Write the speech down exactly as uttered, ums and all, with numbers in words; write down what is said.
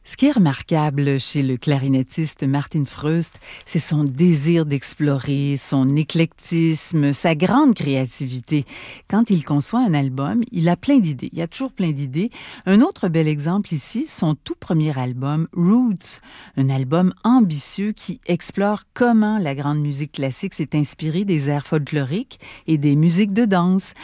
Ce qui est remarquable chez le clarinettiste Martin Freust, c'est son désir d'explorer, son éclectisme, sa grande créativité. Quand il conçoit un album, il a plein d'idées. Il y a toujours plein d'idées. Un autre bel exemple ici, son tout premier album, Roots, un album ambitieux qui explore comment la grande musique classique s'est inspirée des airs folkloriques et des musiques de danse.